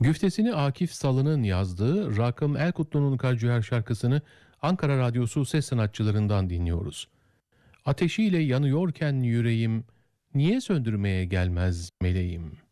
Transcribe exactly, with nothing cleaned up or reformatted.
Güftesini Akif Salı'nın yazdığı Rakım Elkutlu'nun Karaciğer şarkısını Ankara Radyosu ses sanatçılarından dinliyoruz. Ateşiyle yanıyorken yüreğim, niye söndürmeye gelmez meleğim?